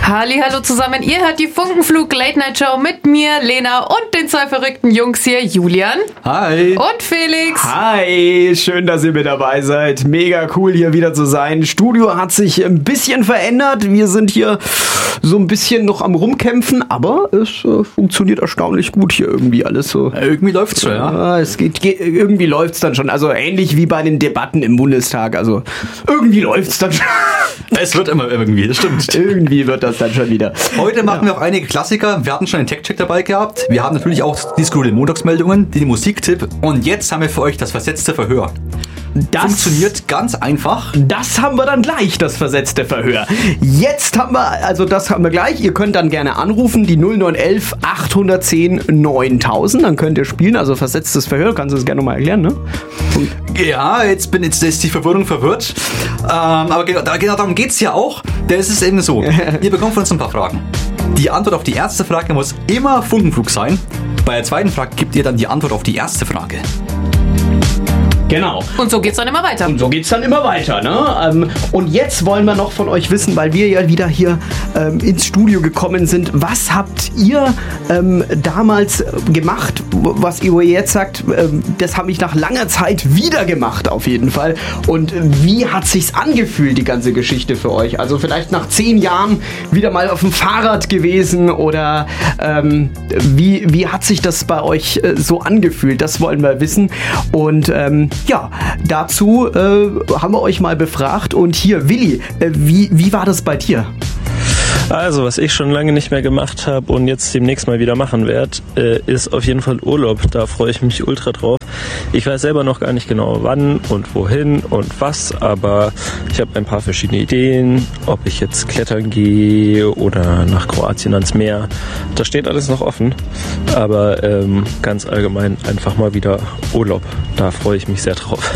Hallihallo zusammen, ihr hört die Funkenflug Late Night Show mit mir, Lena und den zwei verrückten Jungs hier, Julian. Hi. Und Felix. Hi, schön, dass ihr mit dabei seid. Mega cool, hier wieder zu sein. Studio hat sich ein bisschen verändert. Wir sind hier so ein bisschen noch am Rumkämpfen, aber es funktioniert erstaunlich gut hier irgendwie alles so. Irgendwie läuft's schon, ja. Es geht irgendwie läuft's dann schon. Also ähnlich wie bei den Debatten im Bundestag. Also irgendwie läuft's dann schon. Es wird immer irgendwie, das stimmt. Irgendwie wird das dann schon wieder. Heute machen wir auch einige Klassiker. Wir hatten schon einen Tech-Check dabei gehabt. Wir haben natürlich auch die skurrile Montagsmeldungen, den Musiktipp. Und jetzt haben wir für euch das versetzte Verhör. Das funktioniert ganz einfach. Das haben wir dann gleich, das versetzte Verhör. Jetzt haben wir, also das haben wir gleich. Ihr könnt dann gerne anrufen, die 0911 810 9000. Dann könnt ihr spielen, also versetztes Verhör. Kannst du das gerne nochmal erklären, ne? Ja, jetzt ist die Verwirrung verwirrt. Aber genau darum geht's ja auch. Da ist es eben so. Ihr bekommt von uns ein paar Fragen. Die Antwort auf die erste Frage muss immer Funkenflug sein. Bei der zweiten Frage gebt ihr dann die Antwort auf die erste Frage. Genau. Und so geht's dann immer weiter. Ne? Und jetzt wollen wir noch von euch wissen, weil wir ja wieder hier ins Studio gekommen sind. Was habt ihr damals gemacht, was ihr jetzt sagt, das habe ich nach langer Zeit wieder gemacht auf jeden Fall. Und wie hat sich's angefühlt, die ganze Geschichte für euch? Also vielleicht nach 10 Jahren wieder mal auf dem Fahrrad gewesen oder wie hat sich das bei euch so angefühlt? Das wollen wir wissen. Und ja, dazu haben wir euch mal befragt. Und hier, Willi, wie war das bei dir? Also, was ich schon lange nicht mehr gemacht habe und jetzt demnächst mal wieder machen werde, ist auf jeden Fall Urlaub. Da freue ich mich ultra drauf. Ich weiß selber noch gar nicht genau wann und wohin und was, aber ich habe ein paar verschiedene Ideen, ob ich jetzt klettern gehe oder nach Kroatien ans Meer. Das steht alles noch offen, aber ganz allgemein einfach mal wieder Urlaub. Da freue ich mich sehr drauf.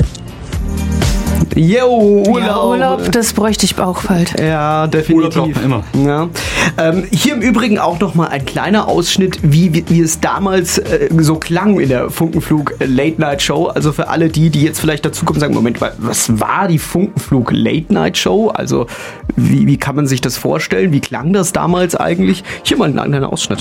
Yo, Urlaub. Ja, Urlaub, das bräuchte ich auch bald. Ja, definitiv. Urlaub braucht man immer. Ja. Hier im Übrigen auch nochmal ein kleiner Ausschnitt, wie es damals so klang in der Funkenflug Late Night Show. Also für alle die jetzt vielleicht dazukommen und sagen, Moment, was war die Funkenflug Late Night Show? Also wie kann man sich das vorstellen? Wie klang das damals eigentlich? Hier mal ein kleiner Ausschnitt.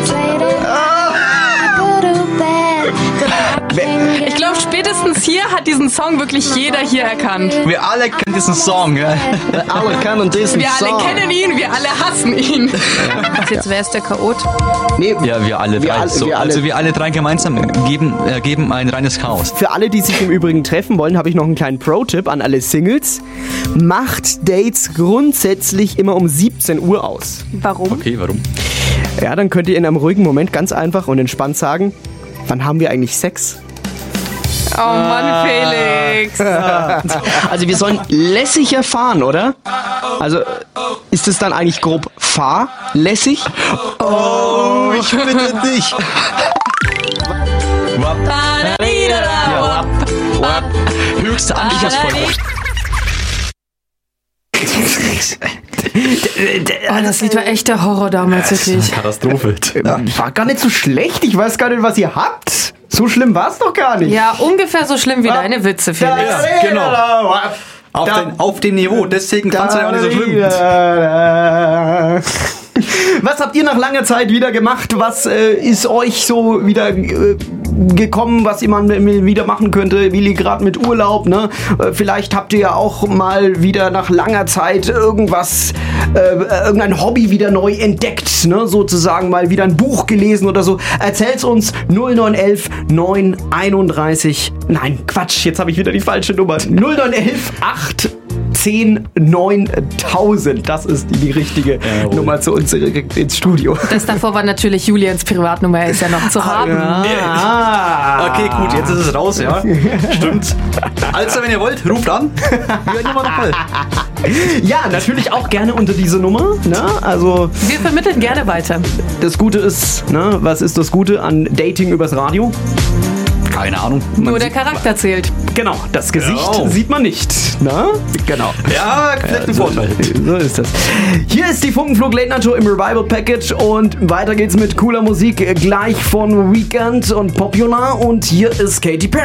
Ich glaube, spätestens hier hat diesen Song wirklich jeder hier erkannt. Wir alle kennen diesen Song. Ja? Wir alle kennen diesen Wir alle kennen ihn, wir alle hassen ihn. Jetzt wer ist der Chaot? Nee, Ja, wir alle drei. Also wir alle drei gemeinsam geben ein reines Chaos. Für alle, die sich im Übrigen treffen wollen, habe ich noch einen kleinen Pro-Tipp an alle Singles. Macht Dates grundsätzlich immer um 17 Uhr aus. Warum? Okay, warum? Ja, dann könnt ihr in einem ruhigen Moment ganz einfach und entspannt sagen, wann haben wir eigentlich Sex? Oh Mann, Felix. Also wir sollen lässiger fahren, oder? Also ist es dann eigentlich grob fahrlässig? Oh, ich bitte dich. Höchste Anlichersfolge. Oh, das Lied war echt der Horror damals, wirklich. Katastrophe. War gar nicht so schlecht. Ich weiß gar nicht, was ihr habt. So schlimm war es doch gar nicht. Ja, ungefähr so schlimm wie deine Witze, Felix. Ja, genau. Auf dem Niveau, deswegen fandst du ja auch nicht so schlimm. Was habt ihr nach langer Zeit wieder gemacht? Was ist euch so wieder gekommen, was man wieder machen könnte? Willi gerade mit Urlaub, ne? Vielleicht habt ihr ja auch mal wieder nach langer Zeit irgendein Hobby wieder neu entdeckt, ne? Sozusagen mal wieder ein Buch gelesen oder so. Erzählt's uns 0911 931. Nein, Quatsch, jetzt habe ich wieder die falsche Nummer. 0911 810 9000. Das ist die richtige Nummer zu uns ins Studio. Das davor war natürlich Julians Privatnummer, er ist ja noch zu haben. Okay, gut, jetzt ist es raus, ja. Stimmt. Also, wenn ihr wollt, ruft an. Wir Nummer noch voll. Ja, natürlich auch gerne unter diese Nummer. Ne? Also, Wir vermitteln gerne weiter. das Gute ist, ne? Was ist das Gute an Dating übers Radio? Keine Ahnung. Nur der Charakter zählt. Genau, das Gesicht Oh. sieht man nicht. Ne? Genau. Ja, vielleicht ein Vorteil. So ist das. Hier ist die Funkenflug Late Night Show im Revival Package und weiter geht's mit cooler Musik gleich von Weekend und Popular und hier ist Katy Perry.